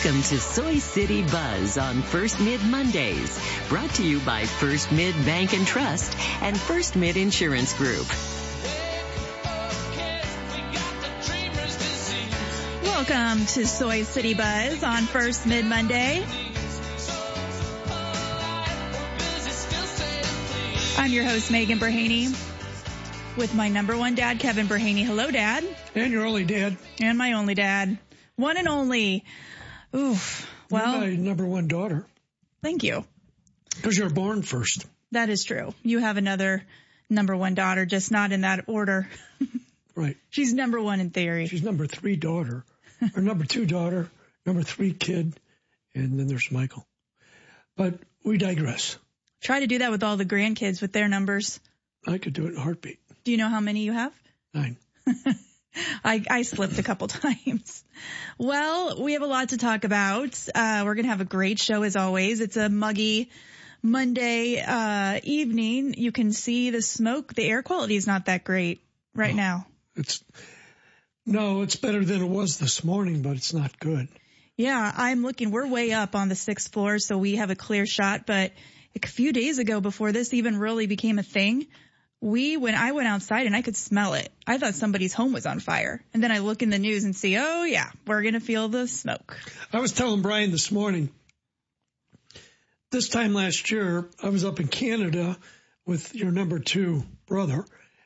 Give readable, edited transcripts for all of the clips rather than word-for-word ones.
Welcome to Soy City Buzz on First Mid Mondays. Brought to you by First Mid Bank and Trust and First Mid Insurance Group. Welcome to Soy City Buzz on First Mid Monday. I'm your host, Megan Berhaney, with my number one dad, Kevin Berhaney. Hello, Dad. And your only dad. And my only dad. One and only. Oof. Well, you're my number one daughter. Thank you. Because you're born first. That is true. You have another number one daughter, just not in that order. Right. She's number one in theory. She's number three daughter, or number two daughter, number three kid, and then there's Michael. But we digress. Try to do that with all the grandkids with their numbers. I could do it in a heartbeat. Do you know how many you have? 9. I slipped a couple times. Well, we have a lot to talk about. We're going to have a great show as always. It's a muggy Monday evening. You can see the smoke. The air quality is not that great right now. It's better than it was this morning, but it's not good. Yeah, I'm looking. We're way up on the 6th floor, so we have a clear shot. But a few days ago, before this even really became a thing, when I went outside and I could smell it, I thought somebody's home was on fire. And then I look in the news and see, oh yeah, we're going to feel the smoke. I was telling Brian this morning, this time last year, I was up in Canada with your number 2 brother,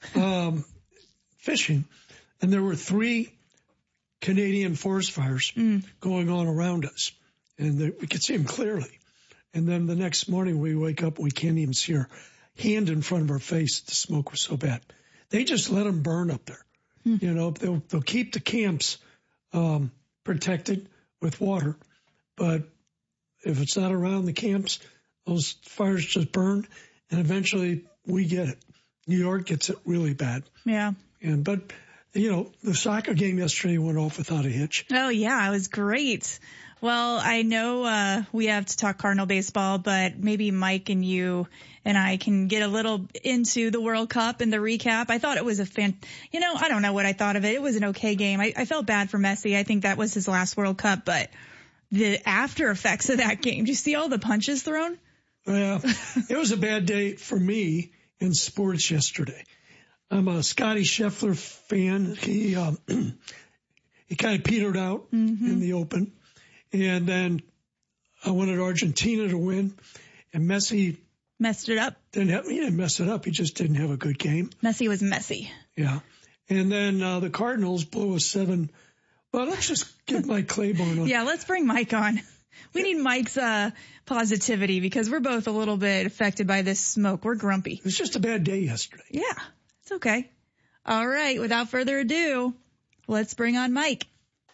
fishing. And there were 3 Canadian forest fires going on around us. And we could see them clearly. And then the next morning we wake up and we can't even see our hand in front of our face. The smoke was so bad. They just let them burn up there. You know, they'll keep the camps protected with water. But if it's not around the camps, those fires just burn. And eventually we get it. New York gets it really bad. Yeah. But you know, the soccer game yesterday went off without a hitch. Oh, yeah, it was great. Well, I know we have to talk Cardinal baseball, but maybe Mike and you and I can get a little into the World Cup and the recap. I thought it was I don't know what I thought of it. It was an okay game. I felt bad for Messi. I think that was his last World Cup, but the after effects of that game, did you see all the punches thrown? Yeah, it was a bad day for me in sports yesterday. I'm a Scotty Scheffler fan. He kind of petered out in the Open. And then I wanted Argentina to win. And Messi messed it up. He didn't mess it up. He just didn't have a good game. Messi was messy. Yeah. And then the Cardinals blew a 7. Well, let's just get Mike Claiborne on. Yeah, let's bring Mike on. We need Mike's positivity because we're both a little bit affected by this smoke. We're grumpy. It was just a bad day yesterday. Yeah, it's okay. All right, without further ado, let's bring on Mike.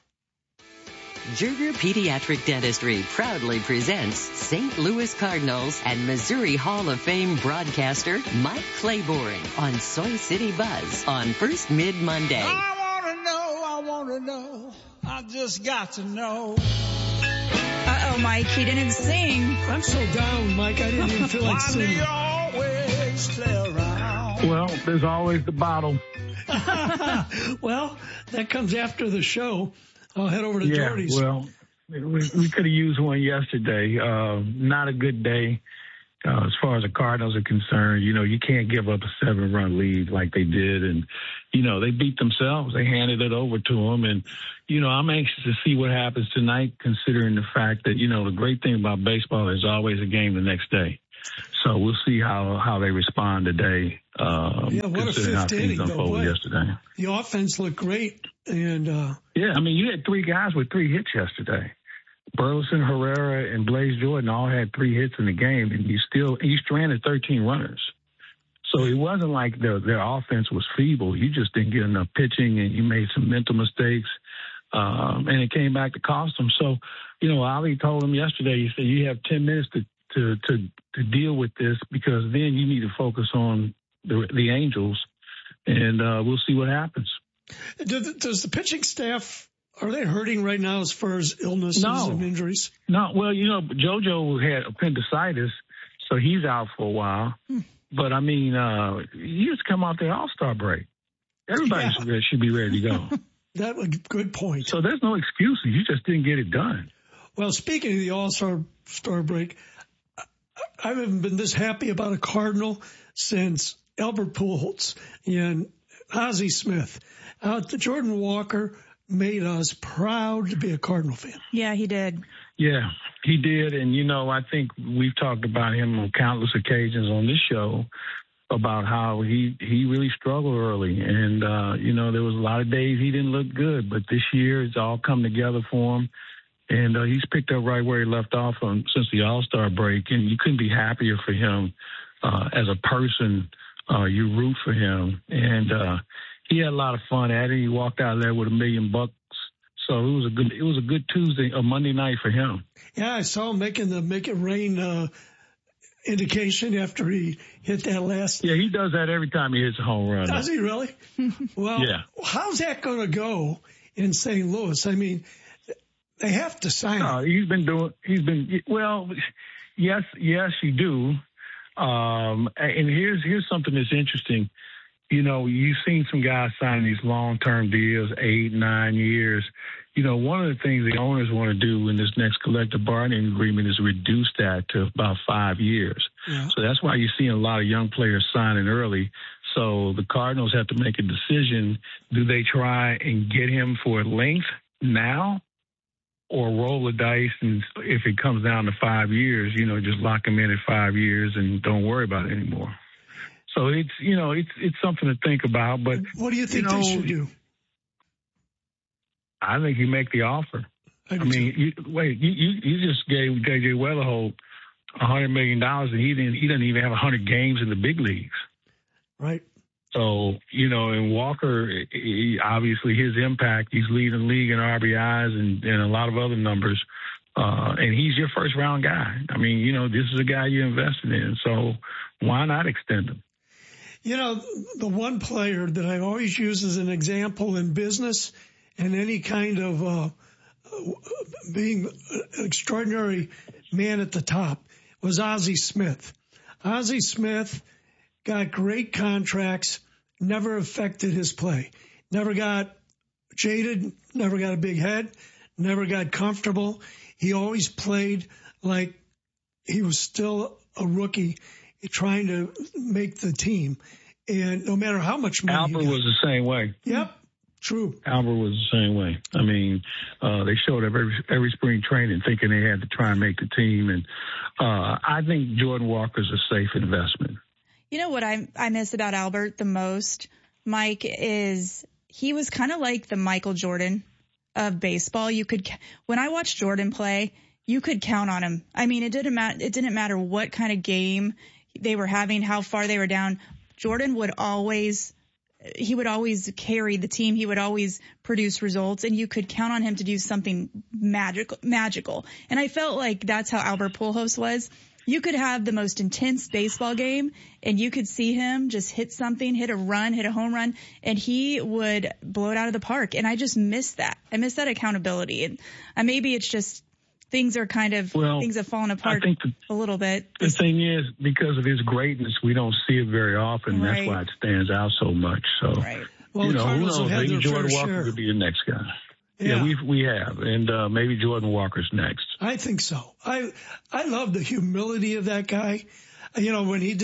Gerger Pediatric Dentistry proudly presents St. Louis Cardinals and Missouri Hall of Fame broadcaster Mike Claiborne on Soy City Buzz on First Mid Monday. I want to know, I just got to know. Uh-oh, Mike, he didn't sing. I'm so down, Mike, I didn't even feel like singing. Why do you always play around? Well, there's always the bottle. Well, that comes after the show. I'll head over to Doherty's. Well, we could have used one yesterday. Not a good day as far as the Cardinals are concerned. You know, you can't give up a 7-run lead like they did. And, you know, they beat themselves. They handed it over to them. And, you know, I'm anxious to see what happens tonight, considering the fact that, you know, the great thing about baseball is always a game the next day. So we'll see how they respond today. What a fifth inning, though. Yesterday. The offense looked great. And I mean, you had 3 guys with 3 hits yesterday. Burleson, Herrera, and Blaze Jordan all had 3 hits in the game, and you stranded 13 runners. So it wasn't like their offense was feeble. You just didn't get enough pitching, and you made some mental mistakes, and it came back to cost them. So, you know, Ali told him yesterday, he said, you have 10 minutes to deal with this, because then you need to focus on the Angels, and we'll see what happens. Does the pitching staff, are they hurting right now as far as illnesses and injuries? No. Well, you know, JoJo had appendicitis, so he's out for a while. But, I mean, you just come out the All-Star break. Everybody should be ready to go. That was a good point. So there's no excuses. You just didn't get it done. Well, speaking of the All-Star break, I haven't been this happy about a Cardinal since Albert Pujols and Ozzie Smith. Jordan Walker made us proud to be a Cardinal fan. Yeah, he did. Yeah, he did. And, I think we've talked about him on countless occasions on this show about how he really struggled early. And, there was a lot of days he didn't look good. But this year it's all come together for him. And he's picked up right where he left off since the All-Star break. And you couldn't be happier for him as a person. You root for him. And he had a lot of fun at it. He walked out there with $1 million. So it was a good Monday night for him. Yeah, I saw him making the Make It Rain indication after he hit that last. Yeah, he does that every time he hits a home run. Does he really? Well, yeah. How's that going to go in St. Louis? I mean, they have to sign him. Well, yes, you do. And here's something that's interesting. You've seen some guys signing these long-term deals, 8, 9 years. One of the things the owners want to do in this next collective bargaining agreement is reduce that to about 5 years. Yeah. So that's why you're seeing a lot of young players signing early. So the Cardinals have to make a decision. Do they try and get him for length now or roll the dice? And if it comes down to 5 years, just lock him in at 5 years and don't worry about it anymore. So it's something to think about. But what do you think they should do? I think you make the offer. You just gave J.J. Weatherholt $100 million, and he doesn't even have 100 games in the big leagues. Right. So, and Walker, obviously his impact, he's leading the league in RBIs and a lot of other numbers. And he's your first round guy. This is a guy you invested in. So why not extend him? The one player that I always use as an example in business and any kind of being an extraordinary man at the top was Ozzie Smith. Ozzie Smith got great contracts, never affected his play, never got jaded, never got a big head, never got comfortable. He always played like he was still a rookie trying to make the team. And no matter how much money Albert was the same way. Yep, true. Albert was the same way. They showed up every spring training thinking they had to try and make the team. And I think Jordan Walker's a safe investment. You know what I miss about Albert the most, Mike, is he was kind of like the Michael Jordan of baseball. When I watched Jordan play, you could count on him. It didn't matter what kind of game they were having, how far they were down. Jordan would always carry the team. He would always produce results, and you could count on him to do something magical. And I felt like that's how Albert Pujols was. You could have the most intense baseball game, and you could see him just hit something, hit a home run, and he would blow it out of the park. And I just miss that. I miss that accountability. And maybe it's just things have fallen apart a little bit. The thing is, because of his greatness, we don't see it very often. Right. That's why it stands out so much. So, right. Well, who knows? Maybe Jordan Walker could be the next guy. Yeah, we have. And maybe Jordan Walker's next. I think so. I love the humility of that guy. When he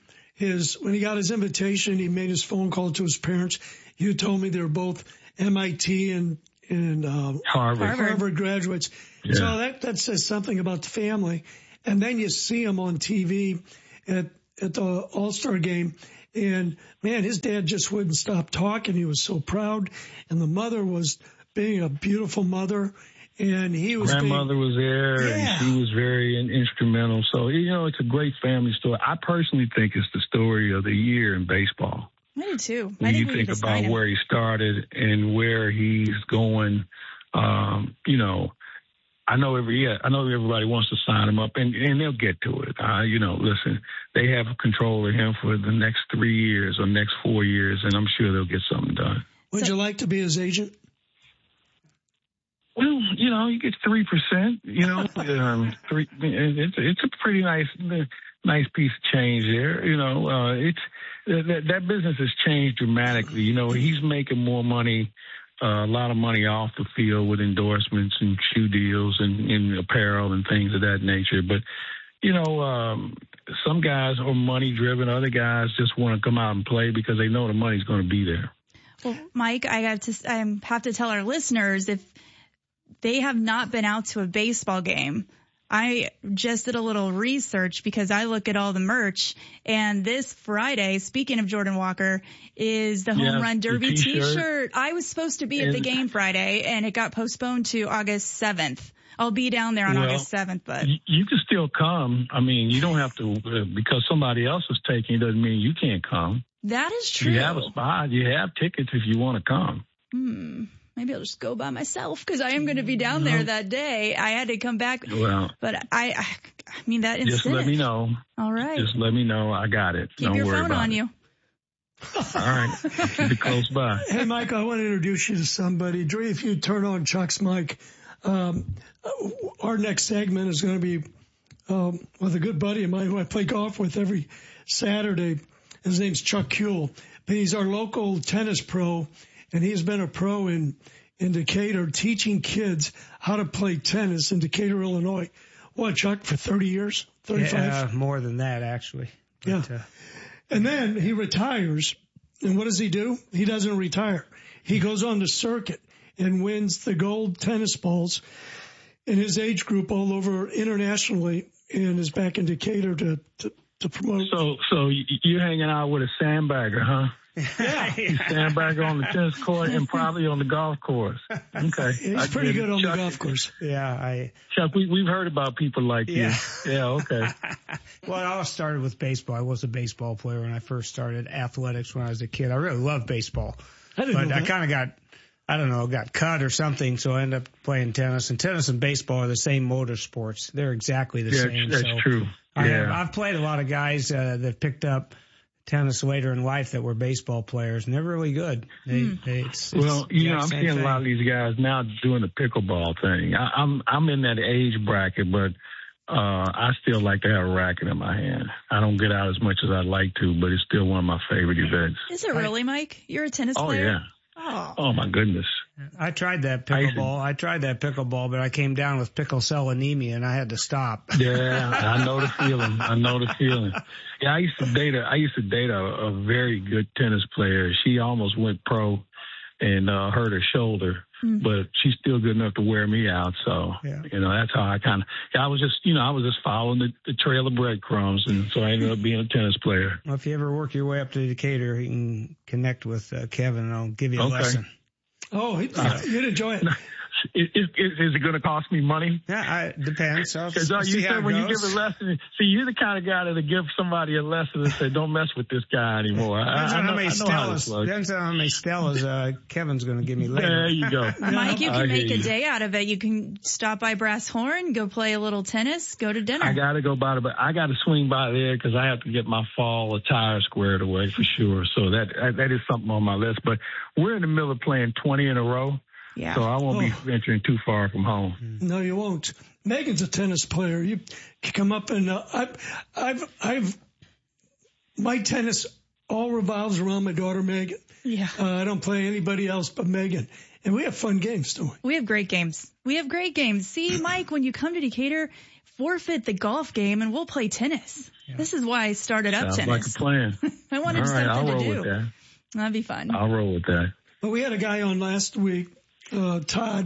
got his invitation, he made his phone call to his parents. You told me they were both MIT and Harvard graduates. Yeah. So that says something about the family. And then you see him on TV at the All-Star game. And, man, his dad just wouldn't stop talking. He was so proud. And the mother was being a beautiful mother. And grandmother was there. Yeah. And she was very instrumental. So, it's a great family story. I personally think it's the story of the year in baseball. I do too. When you think about where he started and where he's going, I know everybody wants to sign him up, and they'll get to it. Listen, they have control of him for the next 3 years or next 4 years, and I'm sure they'll get something done. Would you like to be his agent? Well, you get 3%. It's a pretty nice piece of change there. That business has changed dramatically. He's making more money a lot of money off the field with endorsements and shoe deals and apparel and things of that nature. But, some guys are money driven. Other guys just want to come out and play because they know the money's going to be there. Well, Mike, I have to tell our listeners, if they have not been out to a baseball game, I just did a little research because I look at all the merch, and this Friday, speaking of Jordan Walker, is the Home Run Derby t-shirt. I was supposed to be at the game Friday, and it got postponed to August 7th. I'll be down there on August 7th, but you can still come. I mean, you don't have to, because somebody else is taking it doesn't mean you can't come. That is true. You have a spot. You have tickets if you want to come. Maybe I'll just go by myself because I am going to be down there that day. I had to come back. Well, but I mean, that incentive. Just let me know. All right. Just let me know. I got it. Keep don't your worry phone about on it. you. All right. Keep it close by. Hey, Mike, I want to introduce you to somebody. Dre, if you turn on Chuck's mic, our next segment is going to be with a good buddy of mine who I play golf with every Saturday. His name's Chuck Kuehl. But he's our local tennis pro, and he's been a pro in Decatur teaching kids how to play tennis in Decatur, Illinois. What, Chuck, for 30 years? 35? Yeah, more than that, actually. But, yeah. And then he retires. And what does he do? He doesn't retire. He goes on the circuit and wins the gold tennis balls in his age group all over internationally, and is back in Decatur to promote. So you're hanging out with a sandbagger, huh? Yeah. You sandbagger on the tennis court and probably on the golf course. Okay. He's pretty good on the golf course. Yeah. Chuck, we've heard about people like you. Yeah, okay. Well, it all started with baseball. I was a baseball player when I first started athletics when I was a kid. I really loved baseball. I kind of got cut or something, so I ended up playing tennis. And tennis and baseball are the same motor sports. They're exactly the same. That's true. I've played a lot of guys that picked up tennis later in life that were baseball players, and they're really good. I'm seeing a lot of these guys now doing the pickleball thing. I'm in that age bracket, but I still like to have a racket in my hand. I don't get out as much as I'd like to, but it's still one of my favorite events. Is it really, Mike? You're a tennis player? Yeah. Oh my goodness. I tried that pickleball, but I came down with pickle cell anemia and I had to stop. Yeah, I know the feeling. Yeah, I used to date a very good tennis player. She almost went pro and hurt her shoulder, but she's still good enough to wear me out. So, that's how I was just following the trail of breadcrumbs, and so I ended up being a tennis player. Well, if you ever work your way up to Decatur, you can connect with Kevin and I'll give you a lesson. Oh, you'd enjoy it. Is it going to cost me money? Yeah, it depends. Because you said when you give a lesson, see, you're the kind of guy that'll give somebody a lesson and say, don't mess with this guy anymore. Depends on how many Stellas Kevin's going to give me later. There you go. Mike, you can make a day out of it. You can stop by Brass Horn, go play a little tennis, go to dinner. I got to go by but I got to swing by there because I have to get my fall attire squared away for sure. So that is something on my list. But we're in the middle of playing 20 in a row. Yeah. So I won't be venturing too far from home. No, you won't. Megan's a tennis player. You come up and my tennis all revolves around my daughter Megan. Yeah. I don't play anybody else but Megan. And we have fun games, don't we? We have great games. See, Mike, when you come to Decatur, forfeit the golf game and we'll play tennis. Yeah. This is why I started up tennis. Like a plan. I wanted something I'll roll to do. With that. That'd be fun. I'll roll with that. Well, we had a guy on last week, Todd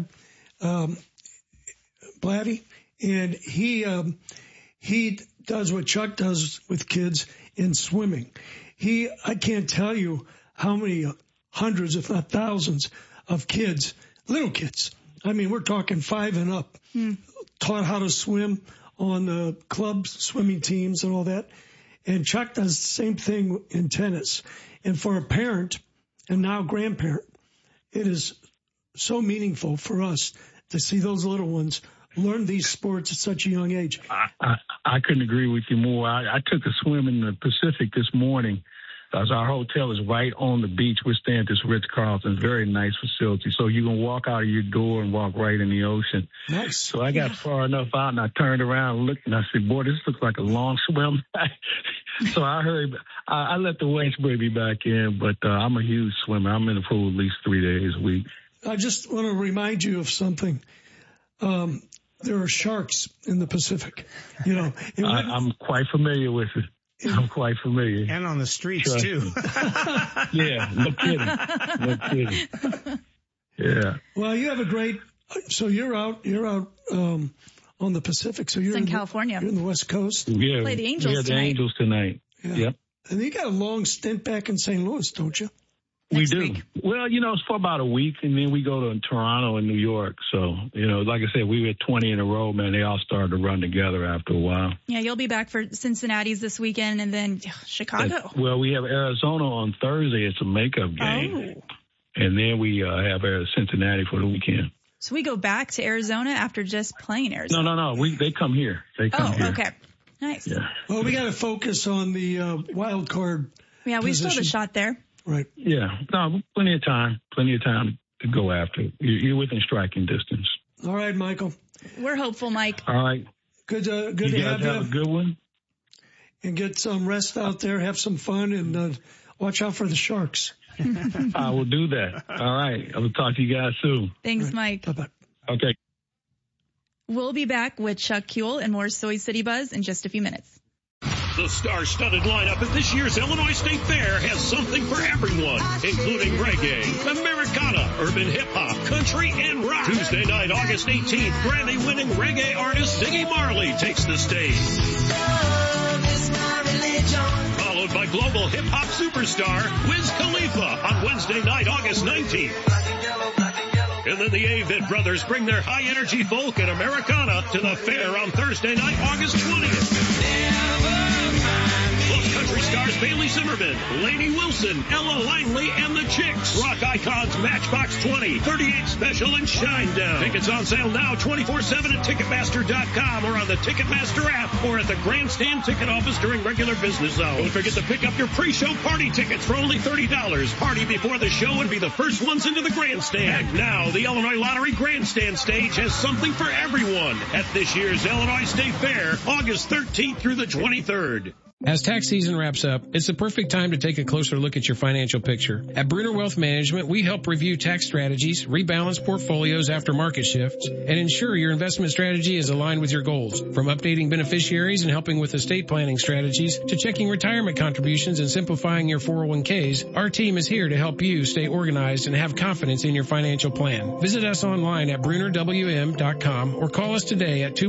Blatty, and he does what Chuck does with kids in swimming. I can't tell you how many hundreds, if not thousands, of kids, little kids. I mean, we're talking 5 and up, taught how to swim on the clubs, swimming teams and all that. And Chuck does the same thing in tennis. And for a parent and now grandparent, it is so meaningful for us to see those little ones learn these sports at such a young age. I couldn't agree with you more. I took a swim in the Pacific this morning. As our hotel is right on the beach. We're staying at this Ritz-Carlton, very nice facility. So you can walk out of your door and walk right in the ocean. Nice. So I got far enough out and I turned around and looked and I said, boy, this looks like a long swim. So I hurried. I let the waves bring me back in, but I'm a huge swimmer. I'm in the pool at least 3 days a week. I just want to remind you of something. There are sharks in the Pacific. You know, I'm quite familiar with it. I'm quite familiar. And on the streets, too. Yeah, no kidding. Yeah. Well, you have a great, so you're out on the Pacific. So you're in California. You're in the West Coast. Yeah. Play the Angels tonight. The Angels tonight. Yeah. Yep. And you got a long stint back in St. Louis, don't you? We do. Well, you know, it's for about a week, and then we go to Toronto and New York. So, you know, like I said, we were 20 in a row, man. They all started to run together after a while. Yeah, you'll be back for Cincinnati's this weekend, and then Chicago. Well, we have Arizona on Thursday. It's a makeup game. Oh. And then we have Cincinnati for the weekend. So we go back to Arizona after just playing Arizona? No. They come here. They come here. Oh, okay. Nice. Yeah. Well, we got to focus on the wild card. Yeah, we still have a shot there. Right. Yeah. No, plenty of time to go after. You're within striking distance. All right, Michael. We're hopeful, Mike. All right. Good to have you. Have a good one. And get some rest out there, have some fun, and watch out for the sharks. I will do that. All right. I will talk to you guys soon. Thanks, Mike. Bye-bye. Okay. We'll be back with Chuck Kuehl and more Soy City Buzz in just a few minutes. The star-studded lineup at this year's Illinois State Fair has something for everyone, including reggae, Americana, urban hip-hop, country, and rock. Tuesday night, August 18th, Grammy-winning reggae artist Ziggy Marley takes the stage. Followed by global hip-hop superstar Wiz Khalifa on Wednesday night, August 19th. And then the Avett Brothers bring their high-energy folk and Americana to the fair on Thursday night, August 20th. Plus country stars Bailey Zimmerman, Lainey Wilson, Ella Langley, and the Chicks. Rock icons Matchbox 20, 38 Special, and Shinedown. Tickets on sale now 24/7 at Ticketmaster.com or on the Ticketmaster app or at the Grandstand ticket office during regular business hours. Don't forget to pick up your pre-show party tickets for only $30. Party before the show and be the first ones into the Grandstand. And now the Illinois Lottery Grandstand stage has something for everyone at this year's Illinois State Fair, August 13th through the 23rd. As tax season wraps up, it's the perfect time to take a closer look at your financial picture. At Bruner Wealth Management, we help review tax strategies, rebalance portfolios after market shifts, and ensure your investment strategy is aligned with your goals. From updating beneficiaries and helping with estate planning strategies to checking retirement contributions and simplifying your 401ks, our team is here to help you stay organized and have confidence in your financial plan. Visit us online at BrunerWM.com or call us today at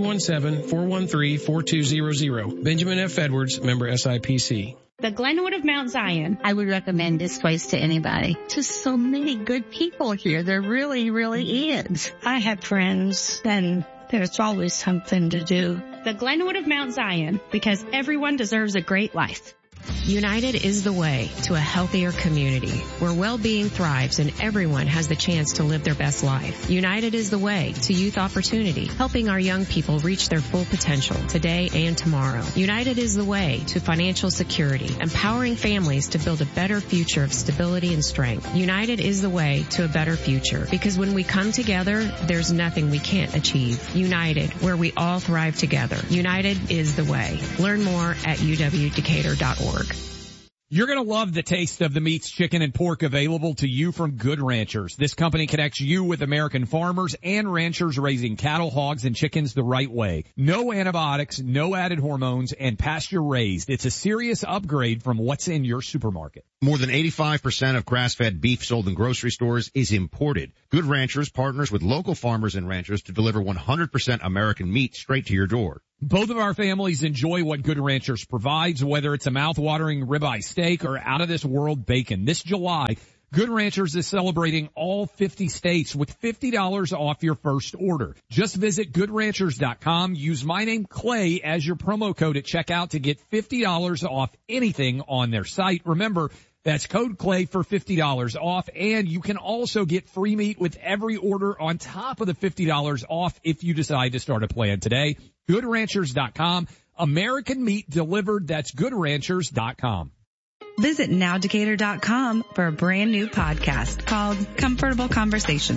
217-413-4200. Benjamin F. Edwards, member SIPC. The Glenwood of Mount Zion. I would recommend this place to anybody. Just so many good people here. There really, really is. I have friends, and there's always something to do. The Glenwood of Mount Zion, because everyone deserves a great life. United is the way to a healthier community where well-being thrives and everyone has the chance to live their best life. United is the way to youth opportunity, helping our young people reach their full potential today and tomorrow. United is the way to financial security, empowering families to build a better future of stability and strength. United is the way to a better future because when we come together, there's nothing we can't achieve. United, where we all thrive together. United is the way. Learn more at uwdecatur.org. You're going to love the taste of the meats, chicken, and pork available to you from Good Ranchers. This company connects you with American farmers and ranchers raising cattle, hogs, and chickens the right way. No antibiotics, no added hormones, and pasture raised. It's a serious upgrade from what's in your supermarket. More than 85% of grass-fed beef sold in grocery stores is imported. Good Ranchers partners with local farmers and ranchers to deliver 100% American meat straight to your door. Both of our families enjoy what Good Ranchers provides, whether it's a mouth-watering ribeye steak or out-of-this-world bacon. This July, Good Ranchers is celebrating all 50 states with $50 off your first order. Just visit GoodRanchers.com. Use my name, Clay, as your promo code at checkout to get $50 off anything on their site. Remember, that's code Clay for $50 off, and you can also get free meat with every order on top of the $50 off if you decide to start a plan today. GoodRanchers.com. American meat delivered. That's GoodRanchers.com. Visit nowdecatur.com for a brand new podcast called Comfortable Conversations.